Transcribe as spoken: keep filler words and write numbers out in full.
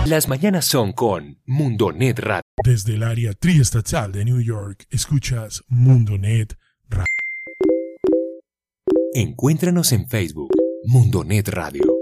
Las mañanas son con Mundonet Radio. Desde el área triestatal de New York, escuchas Mundonet Radio. Encuéntranos en Facebook, Mundonet Radio.